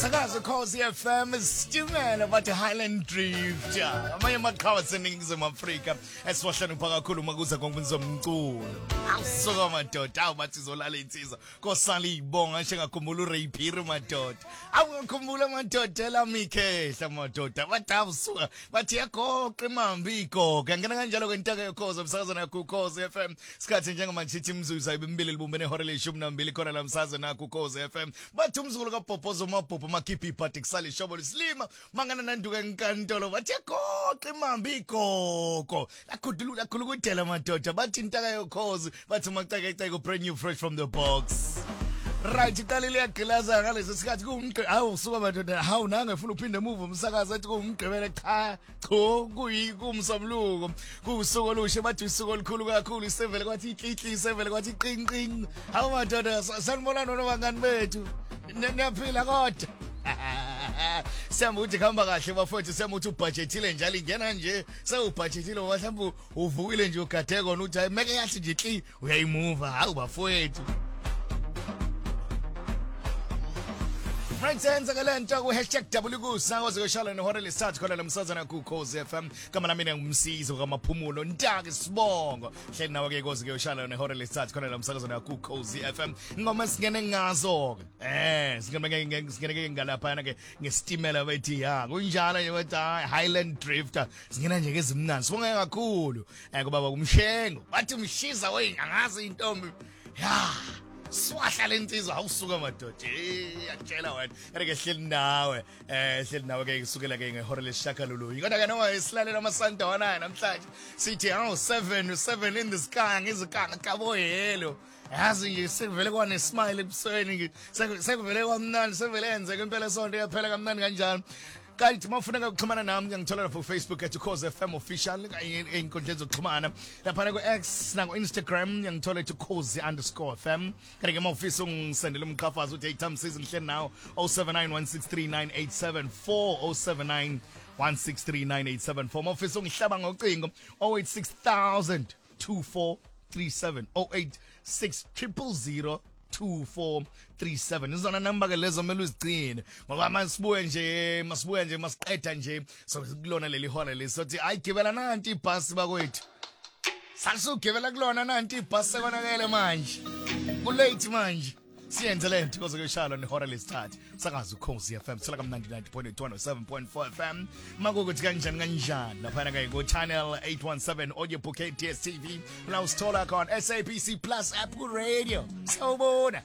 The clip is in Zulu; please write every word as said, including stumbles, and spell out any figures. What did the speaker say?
Sakazo Khosi F M isitimela bathi Highland Drift amanye amaqhawe seningizimu Afrika esiwahlakanipha kakhulu makuza konke umculo awusuka madoda awu bathi izolala insizwa kosala ibonga njengakhumbula uRayphiri madoda awungakhumbula madoda lamikehla madoda bathi awusuka bathi yagoqa imambi igoga ngena kanjalo kwentaka yokhoza umsakazo nakho Khosi F M sikhathi njengamanje sithi imzuzu ayibimbili libumbene ihora leshumi nambili khona la msakazo nakho Khosi F M bathi umzukulu kaBhobhozo mabhobho makhiphi iphathi kusala ishobo lislima mangana nanduka enkantolo bathi yagoqa imambi igogo lakhudulula khulu kudela madoda bathi intaka yokhozi bathi maceke ceke brand new fresh from the box. Right, iqalile yagqilaza ngalesi sikhathi kuumqe hawu usuka madoda hawu nange ufuna uphinde move umsakazo ethi kuumgqibele cha cho kuyikumsamluko kusuku olushe bathi usuku olukhulu kakhulu isevele kwathi ihlihli isevele kwathi qinqing hawu madoda sanibona noma ngani bethu niyaphila kodwa Siyamuthi khamba kahle bafowethu siyamuthi ubudgetile njalo ingena nje sewubudgetile mhlawumbe uvukile nje ugadeko uthi hayi meke yathi nje kli uyayimove hawu bafowethu. Friends enza kalento ku hashtag W kusango ziyoshala nehora lesithathu khona lamsazana ku Khosi F M kama nami ngumsizo kamaphumulo ntaka sibongo hleli nawe ke Khosi kuyoshala nehora lesithathu khona lamsazana ku Khosi F M ngoma singene ngazo ke eh singene singene ngalapha na ke ngestimela bethi ya kunjalo nje bathi Highland Drifter singena nje ezimnandi sibonge kakhulu eh kubaba kumshengo bathi umshiza we angazi intombi ya swahla lensizwa awusuka madoda eh yakutshela wena ake hleli nawe eh hleli nawe ke kusukela ke ngehora lesishakalulu kodwa ke noma isilalela amasandawana namhlanje sithi hawu seven seven in the sky ngizikanga kaboyelo yazi nje sekuvele kwane smile ebusweni sekuvele kwamnandi sevele yenzeke impela sonto yaphela kamnandi kanjani. Kanti mawufuna ukuxhumana nami ngiyangithola ku Facebook at Khosi F M official einkundleni zokuxhumana lapha ku X na ku Instagram ngiyangithola at Khosi underscore F M kanti ke mawufisa ungisendele umqhafazo uthi eight times season hle now oh seven nine one six three nine eight seven four oh seven nine one six three nine eight seven four mawufisa ungihlaba ngocingo oh eight six thousand two four three seven oh eight six zero zero two four three seven izona number ke lezo mele uzigcine ngoba masibuye nje masibuye nje masiqeda nje so kulona leli hora lesothi ayigibela nanti ibhasi bakwethu salisugibela kulona nanti ibhasi sekonakele manje ku late manje siyenze lento koze kuyoshala nehora lesithathu sakazi uKhosi F M sila ka ninety-nine point eight one oh seven point four F M makukuthi kanjani kanjani lapha ke go channel eight one seven audio book D S T V now stola on S A B C Plus app radio sawubona.